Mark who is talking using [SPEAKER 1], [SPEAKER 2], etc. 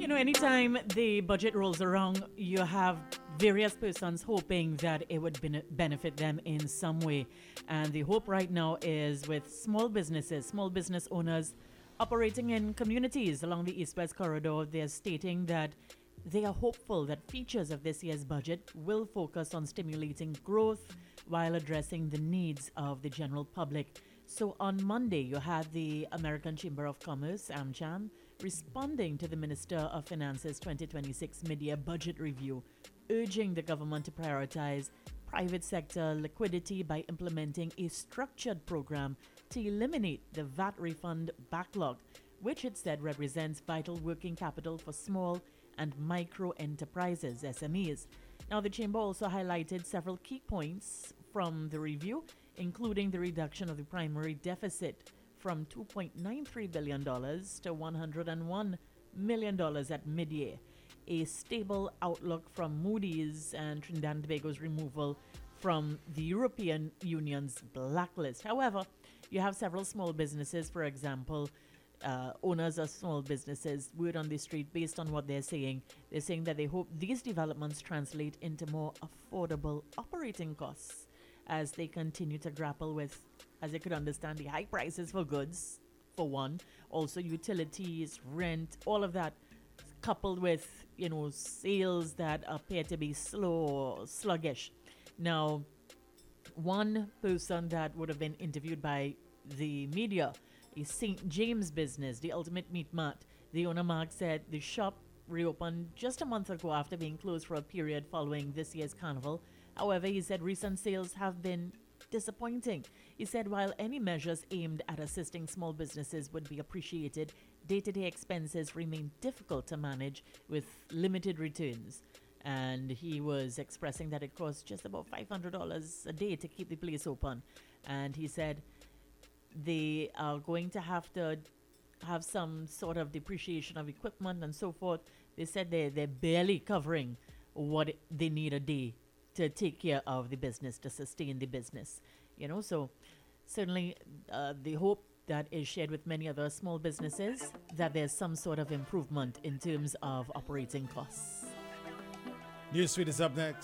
[SPEAKER 1] Anytime the budget rolls around, you have various persons hoping that it would benefit them in some way. And the hope right now is with small business owners operating in communities along the East West Corridor. They're stating that they are hopeful that features of this year's budget will focus on stimulating growth while addressing the needs of the general public. So on Monday, you had the American Chamber of Commerce, AmCham, responding to the Minister of Finance's 2026 mid-year budget review, urging the government to prioritize private sector liquidity by implementing a structured program to eliminate the VAT refund backlog, which it said represents vital working capital for small and micro enterprises, SMEs. Now, the Chamber also highlighted several key points from the review, including the reduction of the primary deficit from $2.93 billion to $101 million at mid-year, a stable outlook from Moody's, and Trinidad and Tobago's removal from the European Union's blacklist. However, you have several small businesses, for example, owners of small businesses, word on the street based on what they're saying. They're saying that they hope these developments translate into more affordable operating costs as they continue to grapple with, as they could understand, the high prices for goods, for one, also utilities, rent, all of that, coupled with, sales that appear to be slow or sluggish. Now, one person that would have been interviewed by the media is St. James Business, the Ultimate Meat Mart. The owner, Mark, said the shop reopened just a month ago after being closed for a period following this year's carnival. However, he said recent sales have been disappointing. He said while any measures aimed at assisting small businesses would be appreciated, day-to-day expenses remain difficult to manage with limited returns. And he was expressing that it costs just about $500 a day to keep the place open. And he said they are going to have some sort of depreciation of equipment and so forth. They said they're barely covering what they need a day to take care of the business, to sustain the business. So certainly the hope that is shared with many other small businesses that there's some sort of improvement in terms of operating costs.
[SPEAKER 2] Newsfeed is up next.